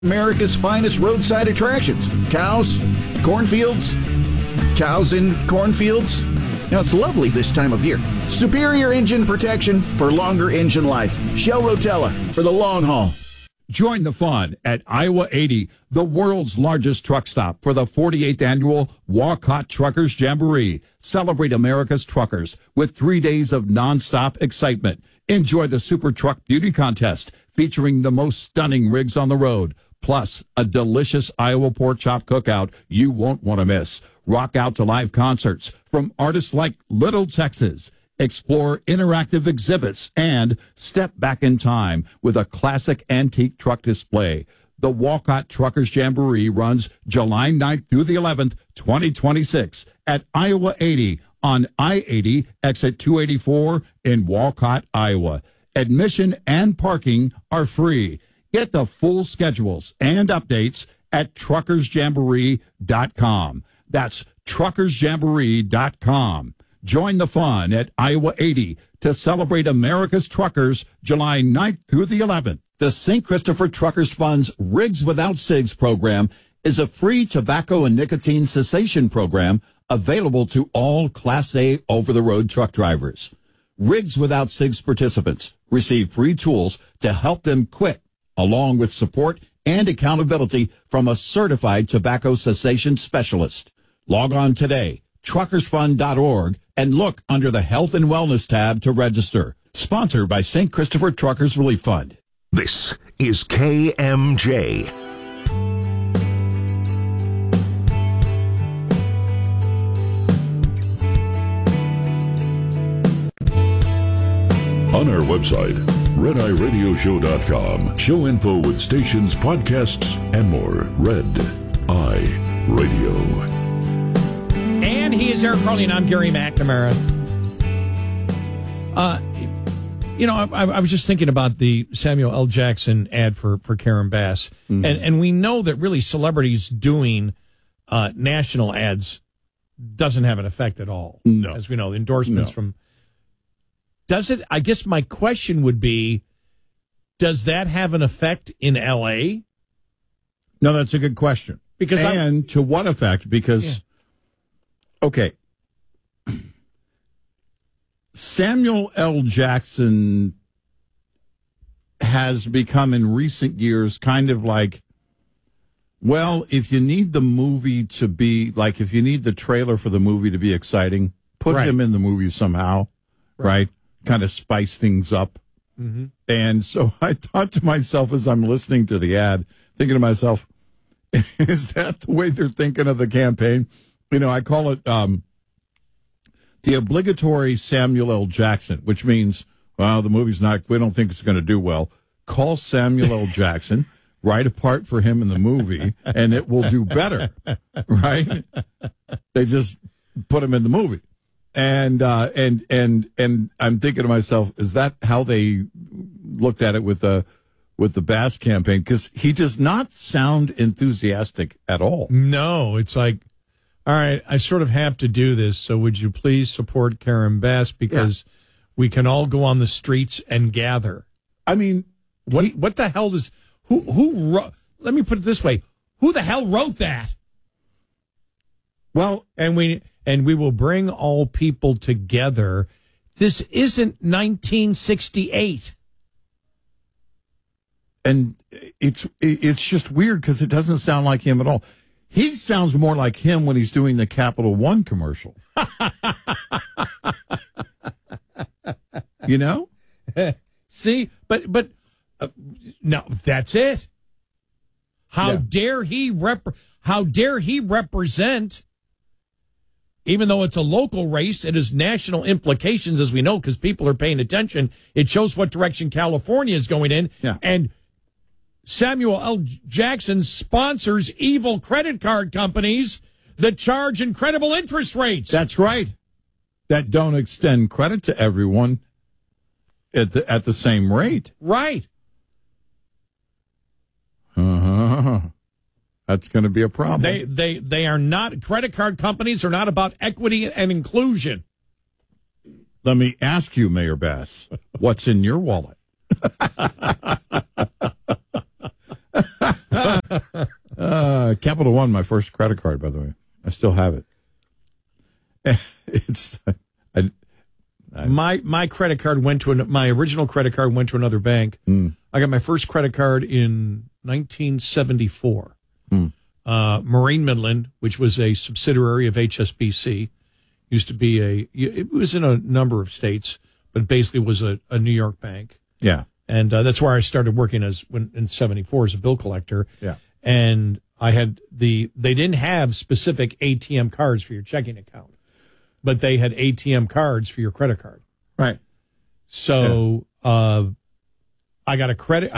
America's finest roadside attractions. Cows, cornfields, cows in cornfields. Now, it's lovely this time of year. Superior engine protection for longer engine life. Shell Rotella for the long haul. Join the fun at Iowa 80, the world's largest truck stop for the 48th annual Walcott Truckers Jamboree. Celebrate America's truckers with 3 days of nonstop excitement. Enjoy the Super Truck Beauty Contest featuring the most stunning rigs on the road, plus a delicious Iowa pork chop cookout you won't want to miss. Rock out to live concerts from artists like Little Texas. Explore interactive exhibits and step back in time with a classic antique truck display. The Walcott Truckers Jamboree runs July 9th through the 11th, 2026 at Iowa 80 on I-80 exit 284 in Walcott, Iowa. Admission and parking are free. Get the full schedules and updates at truckersjamboree.com. That's truckersjamboree.com. Join the fun at Iowa 80 to celebrate America's truckers July 9th through the 11th. The St. Christopher Truckers Fund's Rigs Without Cigs program is a free tobacco and nicotine cessation program available to all Class A over-the-road truck drivers. Rigs Without Cigs participants receive free tools to help them quit, along with support and accountability from a certified tobacco cessation specialist. Log on today, truckersfund.org, and look under the Health and Wellness tab to register. Sponsored by St. Christopher Truckers Relief Fund. This is KMJ. On our website, RedEyeRadioShow.com. Show info with stations, podcasts, and more. Red Eye Radio. And he is Eric Carly, and I'm Gary McNamara. I was just thinking about the Samuel L. Jackson ad for Karen Bass. Mm-hmm. And we know that really celebrities doing national ads doesn't have an effect at all. No. As we know, endorsements from... Does it? I guess my question would be, does that have an effect in L.A.? No, that's a good question. To what effect? Because... Okay. Samuel L. Jackson has become in recent years kind of like, well, if you need the movie to be, like if you need the trailer for the movie to be exciting, put him in the movie somehow, right? Kind of spice things up. Mm-hmm. And so I thought to myself as I'm listening to the ad, thinking to myself, is that the way they're thinking of the campaign? You know, I call it the obligatory Samuel L. Jackson, which means, well, the movie's not, we don't think it's going to do well. Call Samuel L. Jackson, write a part for him in the movie, and it will do better, right? They just put him in the movie. And I'm thinking to myself, is that how they looked at it with the Bass campaign? Because he does not sound enthusiastic at all. No, it's like, all right, I sort of have to do this, so would you please support Karen Bass because we can all go on the streets and gather. I mean, what the hell does who wrote? Let me put it this way: who the hell wrote that? Well, and we will bring all people together. This isn't 1968. And it's just weird because it doesn't sound like him at all. He sounds more like him when he's doing the Capital One commercial. You know? See, but no, that's it. How dare he represent? Even though it's a local race, it has national implications, as we know, because people are paying attention. It shows what direction California is going in. Yeah. And Samuel L. Jackson sponsors evil credit card companies that charge incredible interest rates. That's right. That don't extend credit to everyone at the same rate. Right. That's going to be a problem. They are not, credit card companies are not about equity and inclusion. Let me ask you, Mayor Bass, what's in your wallet? Capital One, my first credit card, by the way. I still have it. It's my credit card went to my original credit card went to another bank. I got my first credit card in 1974. Marine Midland, which was a subsidiary of HSBC, used to be it was in a number of states, but basically was a New York bank. Yeah. And that's where I started working in 74 as a bill collector. Yeah. And I had they didn't have specific ATM cards for your checking account, but they had ATM cards for your credit card. Right. So, I got a credit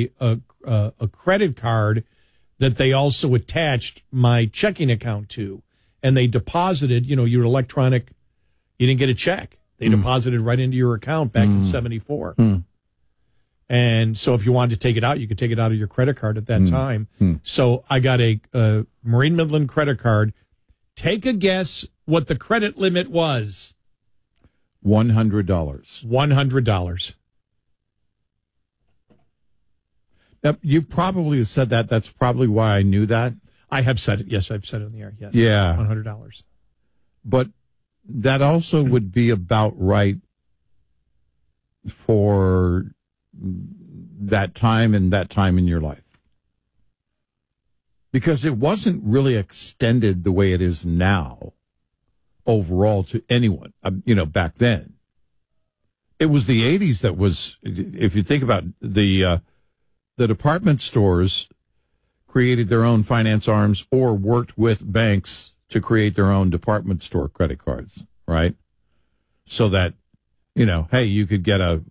card that they also attached my checking account to, and they deposited, your electronic, you didn't get a check. They deposited right into your account back in 74. And so if you wanted to take it out, you could take it out of your credit card at that time. So I got a Marine Midland credit card. Take a guess what the credit limit was. $100. $100. Now, you probably have said that. That's probably why I knew that. I have said it. Yes, I've said it in the air. Yes. Yeah. $100. But that also would be about right for that time and that time in your life. Because it wasn't really extended the way it is now overall to anyone, back then. It was the 80s that was, if you think about the department stores created their own finance arms or worked with banks to create their own department store credit cards, right? So that, hey, you could get a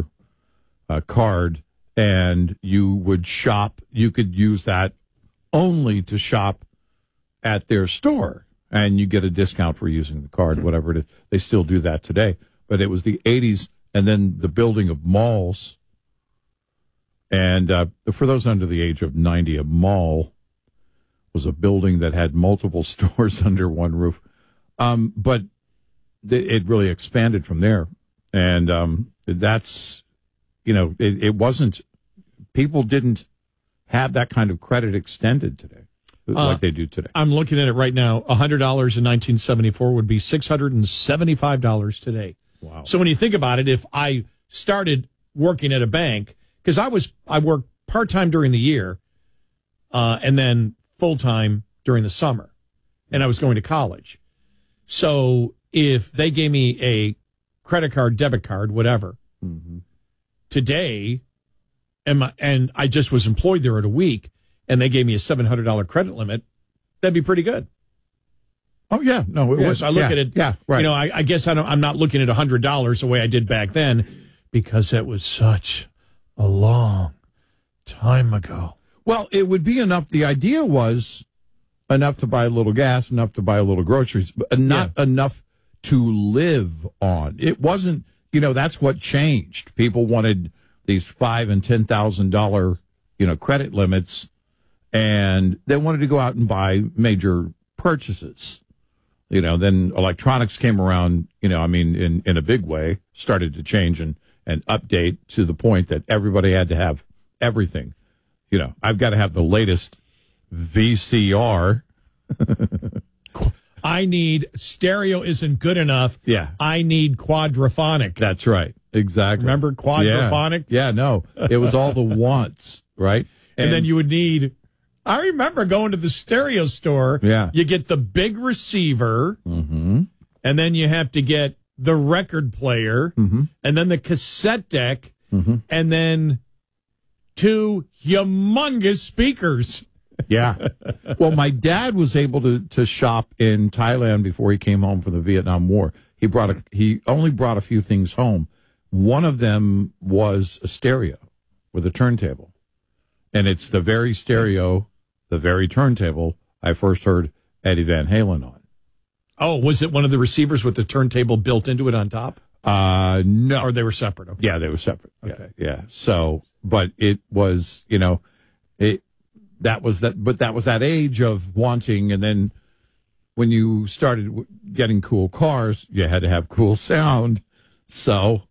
card and you would shop. You could use that only to shop at their store and you get a discount for using the card, whatever it is. They still do that today. But it was the 80s and then the building of malls. And for those under the age of 90, a mall was a building that had multiple stores under one roof. But it really expanded from there. And that's, it wasn't, people didn't have that kind of credit extended today like they do today. I'm looking at it right now. $100 in 1974 would be $675 today. Wow. So when you think about it, if I started working at a bank, because I worked part-time during the year and then full-time during the summer, and I was going to college. So if they gave me a credit card, debit card, whatever, today, and I just was employed there at a week, and they gave me a $700 credit limit, that'd be pretty good. Oh, yeah. No, it was. So I look at it. Yeah, right. I guess I'm not looking at $100 the way I did back then because it was such a long time ago. Well, it would be enough. The idea was enough to buy a little gas, enough to buy a little groceries, but not enough to live on. It wasn't, that's what changed. People wanted these $5,000 and $10,000, credit limits, and they wanted to go out and buy major purchases. Then electronics came around, in a big way, started to change and update to the point that everybody had to have everything. I've got to have the latest VCR. I need stereo isn't good enough. Yeah. I need quadraphonic. That's right. Exactly. Remember quadraphonic? Yeah, no. It was all the wants, right? And then you would need, I remember going to the stereo store. Yeah. You get the big receiver, and then you have to get the record player, and then the cassette deck, and then 2 humongous speakers. Yeah. Well, my dad was able to shop in Thailand before he came home from the Vietnam War. He only brought a few things home. One of them was a stereo with a turntable. And it's the very stereo, the very turntable I first heard Eddie Van Halen on. Oh, was it one of the receivers with the turntable built into it on top? No. Or they were separate? Okay. Yeah, they were separate. Okay. Yeah. So, but it was, that was that age of wanting. And then when you started getting cool cars, you had to have cool sound. So,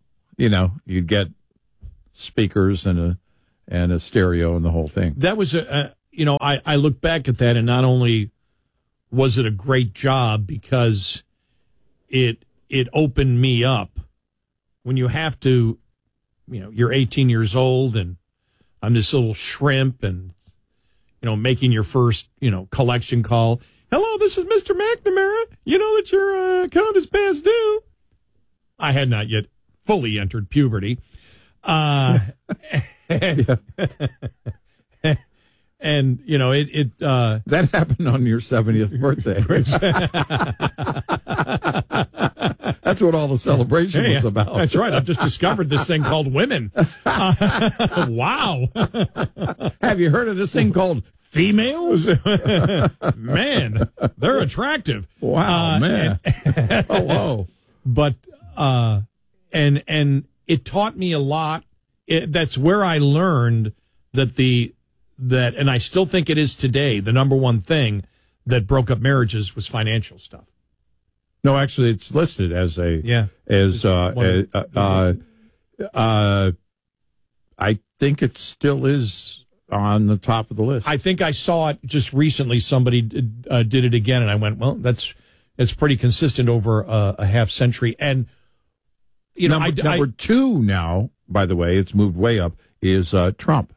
you'd get speakers and a stereo and the whole thing. That was I look back at that, and not only was it a great job because it opened me up. When you have to, you're 18 years old, and I'm this little shrimp, and making your first collection call. Hello, this is Mr. McNamara. You know that your account is past due. I had not yet fully entered puberty. And that happened on your 70th birthday. That's what all the celebration was about. That's right. I've just discovered this thing called women. Wow. Have you heard of this thing called females? Man, they're attractive. Wow, man. Hello. But and it taught me a lot. That's where I learned that, and I still think it is today, the number one thing that broke up marriages was financial stuff. No, actually, it's listed as I think it still is on the top of the list. I think I saw it just recently. Somebody did it again, and I went, well, it's pretty consistent over a half century. And number two now, by the way, it's moved way up, is Trump.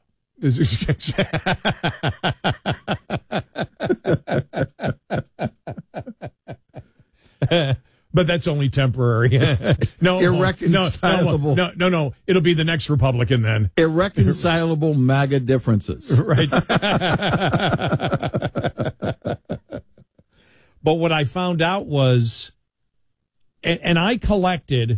But that's only temporary. No, irreconcilable. No. It'll be the next Republican then. Irreconcilable MAGA differences. Right. But what I found out was, and I collected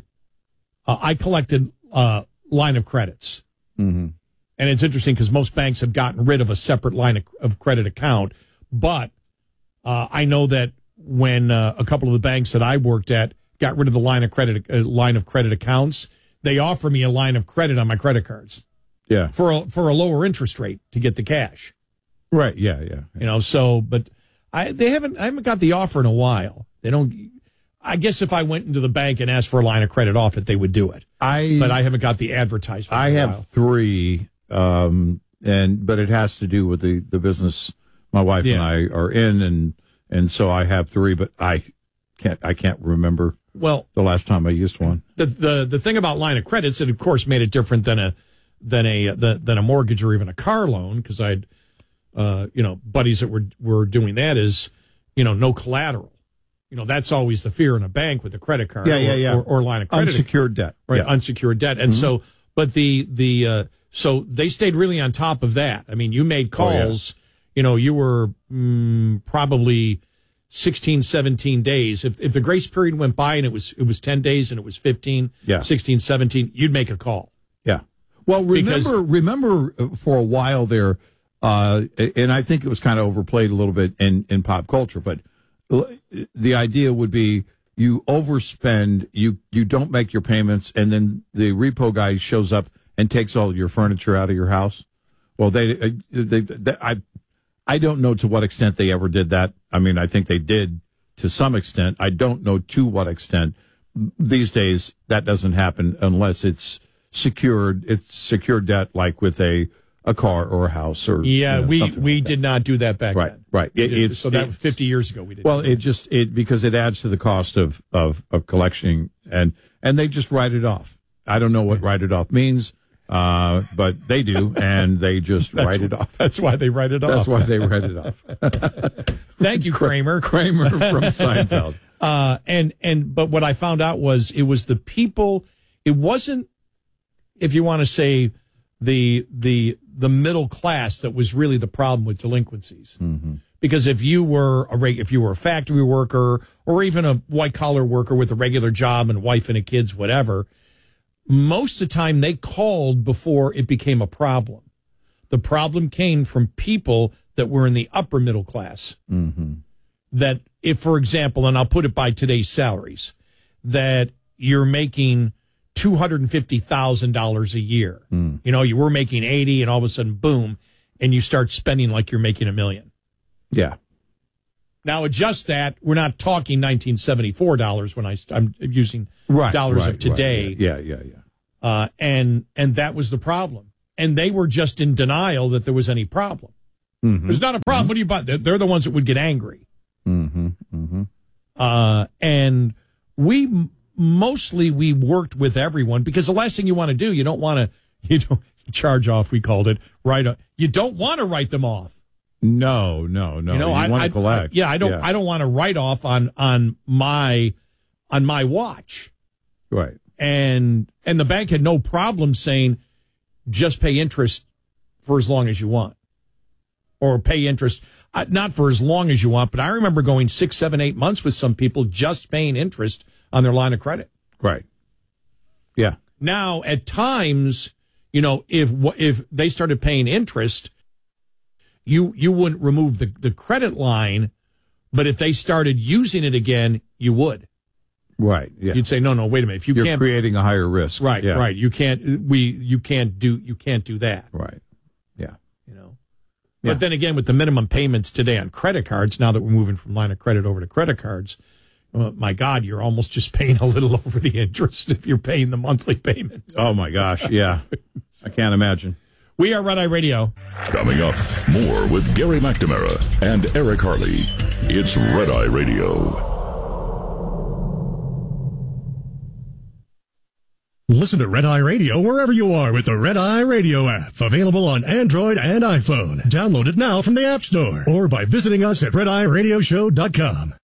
line of credits. Mm-hmm. And it's interesting because most banks have gotten rid of a separate line of credit account. But I know that when a couple of the banks that I worked at got rid of the line of credit accounts, they offer me a line of credit on my credit cards. Yeah. For a lower interest rate to get the cash. Right. Yeah. But I haven't got the offer in a while. They don't. I guess if I went into the bank and asked for a line of credit off it, they would do it. But I haven't got the advertisement. I have three, but it has to do with the business my wife and I are in, and so I have three, but I can't remember the last time I used one. The thing about line of credits, it of course made it different than a mortgage or even a car loan, because I'd buddies that were doing that is no collateral. That's always the fear in a bank with a credit card or line of credit. Unsecured debt. Right, yeah. Unsecured debt. And so, but so they stayed really on top of that. I mean, you made calls, you were probably 16, 17 days. If the grace period went by and it was 10 days and it was 15, 16, 17, you'd make a call. Yeah. Well, remember for a while there, and I think it was kind of overplayed a little bit in pop culture, but the idea would be you overspend, you don't make your payments, and then the repo guy shows up and takes all your furniture out of your house. Well, I don't know to what extent they ever did that. I mean, I think they did to some extent. I don't know to what extent. These days, that doesn't happen unless it's secured. It's secured debt, like with a car or a house or we did not do that back then. Right. So that was 50 years ago. We did. Well, because it adds to the cost of collecting, and they just write it off. I don't know what write it off means, but they do, and they just write it off. That's why they write it off. That's why they write it off. Thank you, Kramer. Kramer from Seinfeld. But what I found out was it was the people. It wasn't, if you want to say, the middle class that was really the problem with delinquencies. Mm-hmm. Because if you were a factory worker or even a white collar worker with a regular job and a wife and a kids, whatever, most of the time they called before it became a problem. The problem came from people that were in the upper middle class. Mm-hmm. That if, for example, and I'll put it by today's salaries, that you're making $250,000 a year. You were making 80, and all of a sudden, boom, and you start spending like you're making $1 million. Yeah. Now adjust that. We're not talking 1974 dollars when I'm using dollars of today. Right. Yeah. And that was the problem. And they were just in denial that there was any problem. There's not a problem. What do you buy? They're the ones that would get angry. And we worked with everyone because the last thing you want to do, you don't charge off. We called it you don't want to write them off. No. You want to collect. I don't want to write off on my watch. Right. And the bank had no problem saying just pay interest for as long as you want, or pay interest not for as long as you want. But I remember going 6, 7, 8 months with some people just paying interest on their line of credit. Right. Yeah. Now at times, if they started paying interest, you wouldn't remove the credit line, but if they started using it again, you would. Right. Yeah. You'd say, no, wait a minute. If you're creating a higher risk. Right. Yeah. Right. You can't do that. Right. Yeah. But then again, with the minimum payments today on credit cards, now that we're moving from line of credit over to credit cards, my God, you're almost just paying a little over the interest if you're paying the monthly payment. Oh my gosh. Yeah. I can't imagine. We are Red Eye Radio. Coming up, more with Gary McNamara and Eric Harley. It's Red Eye Radio. Listen to Red Eye Radio wherever you are with the Red Eye Radio app. Available on Android and iPhone. Download it now from the App Store or by visiting us at RedEyeRadioshow.com.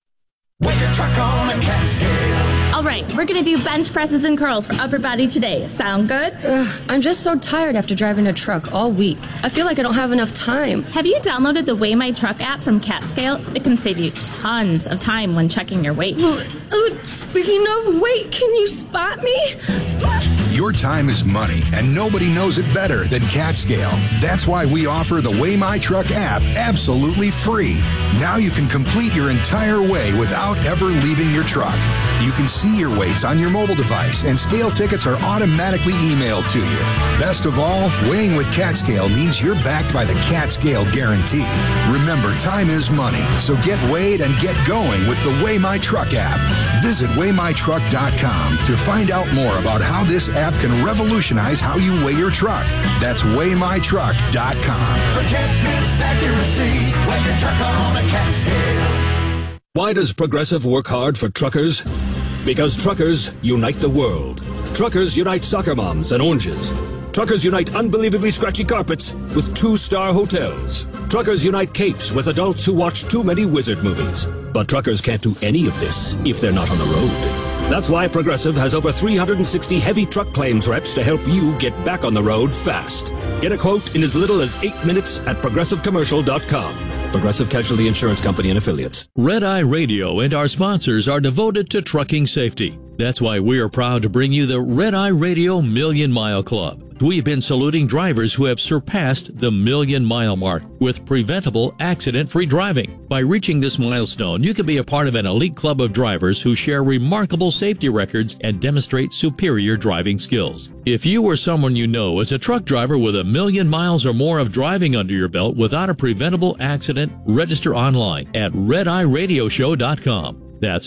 When your truck on a Catskill. All right, we're going to do bench presses and curls for upper body today. Sound good? I'm just so tired after driving a truck all week. I feel like I don't have enough time. Have you downloaded the Weigh My Truck app from CatScale? It can save you tons of time when checking your weight. Speaking of weight, can you spot me? Your time is money, and nobody knows it better than CatScale. That's why we offer the Weigh My Truck app absolutely free. Now you can complete your entire weigh without ever leaving your truck. You can see your weights on your mobile device, and scale tickets are automatically emailed to you. Best of all, weighing with CatScale means you're backed by the CatScale guarantee. Remember, time is money, so get weighed and get going with the Weigh My Truck app. Visit WeighMyTruck.com to find out more about how this app can revolutionize how you weigh your truck. That's WeighMyTruck.com. Forget misaccuracy when your truck on a Catskill. Why does Progressive work hard for truckers? Because truckers unite the world. Truckers unite soccer moms and oranges. Truckers unite unbelievably scratchy carpets with 2-star hotels. Truckers unite capes with adults who watch too many wizard movies. But truckers can't do any of this if they're not on the road. That's why Progressive has over 360 heavy truck claims reps to help you get back on the road fast. Get a quote in as little as 8 minutes at ProgressiveCommercial.com. Progressive Casualty Insurance Company and Affiliates. Red Eye Radio and our sponsors are devoted to trucking safety. That's why we are proud to bring you the Red Eye Radio Million Mile Club. We've been saluting drivers who have surpassed the million-mile mark with preventable, accident-free driving. By reaching this milestone, you can be a part of an elite club of drivers who share remarkable safety records and demonstrate superior driving skills. If you or someone you know is a truck driver with 1 million miles or more of driving under your belt without a preventable accident, register online at RedEyeRadioshow.com. That's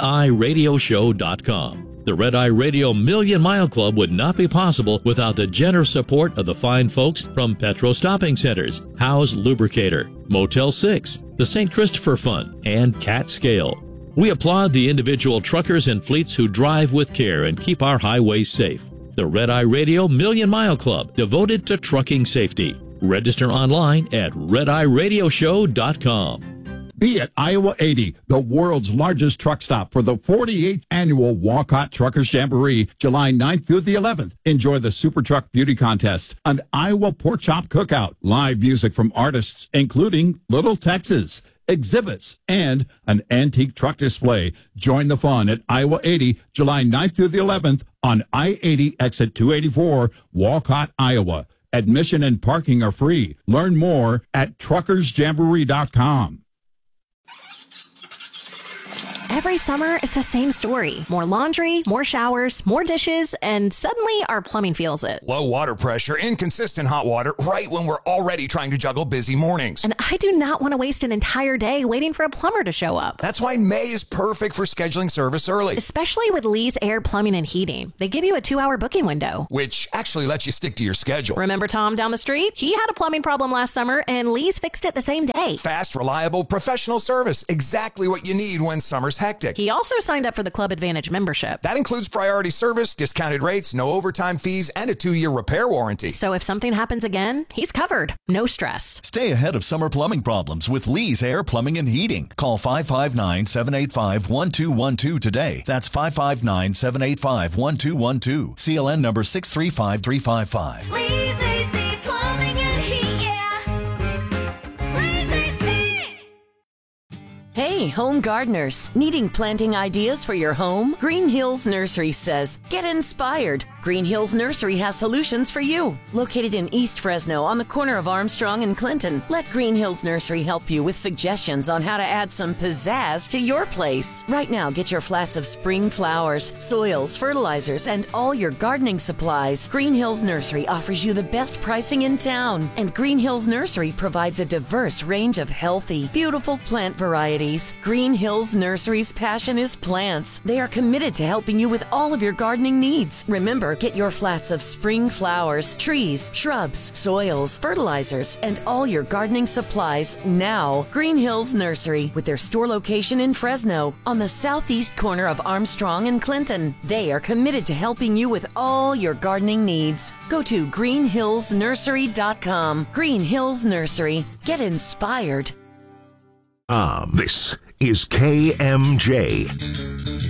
RedEyeRadioshow.com. The Red Eye Radio Million Mile Club would not be possible without the generous support of the fine folks from Petro Stopping Centers, Howe's Lubricator, Motel 6, the St. Christopher Fund, and CatScale. We applaud the individual truckers and fleets who drive with care and keep our highways safe. The Red Eye Radio Million Mile Club, devoted to trucking safety. Register online at RedEyeRadioshow.com. Be at Iowa 80, the world's largest truck stop for the 48th annual Walcott Truckers Jamboree, July 9th through the 11th. Enjoy the Super Truck Beauty Contest, an Iowa Pork Chop Cookout, live music from artists including Little Texas, exhibits, and an antique truck display. Join the fun at Iowa 80, July 9th through the 11th on I-80 exit 284, Walcott, Iowa. Admission and parking are free. Learn more at truckersjamboree.com. Every summer is the same story. More laundry, more showers, more dishes, and suddenly our plumbing feels it. Low water pressure, inconsistent hot water, right when we're already trying to juggle busy mornings. And I do not want to waste an entire day waiting for a plumber to show up. That's why May is perfect for scheduling service early. Especially with Lee's Air Plumbing and Heating. They give you a 2-hour booking window, which actually lets you stick to your schedule. Remember Tom down the street? He had a plumbing problem last summer, and Lee's fixed it the same day. Fast, reliable, professional service. Exactly what you need when summer's hectic. He also signed up for the Club Advantage membership. That includes priority service, discounted rates, no overtime fees, and a 2-year repair warranty. So if something happens again, he's covered. No stress. Stay ahead of summer plumbing problems with Lee's Air Plumbing and Heating. Call 559-785-1212 today. That's 559-785-1212. CLN number 635355. Lee's AC Plumbing and Heat, yeah. Lee's AC. Hey, home gardeners. Needing planting ideas for your home? Green Hills Nursery says, get inspired. Green Hills Nursery has solutions for you. Located in East Fresno on the corner of Armstrong and Clinton, let Green Hills Nursery help you with suggestions on how to add some pizzazz to your place. Right now, get your flats of spring flowers, soils, fertilizers, and all your gardening supplies. Green Hills Nursery offers you the best pricing in town. And Green Hills Nursery provides a diverse range of healthy, beautiful plant varieties. Green Hills Nursery's passion is plants. They are committed to helping you with all of your gardening needs. Remember, get your flats of spring flowers, trees, shrubs, soils, fertilizers, and all your gardening supplies now. Green Hills Nursery, with their store location in Fresno, on the southeast corner of Armstrong and Clinton. They are committed to helping you with all your gardening needs. Go to greenhillsnursery.com. Green Hills Nursery. Get inspired. This is KMJ.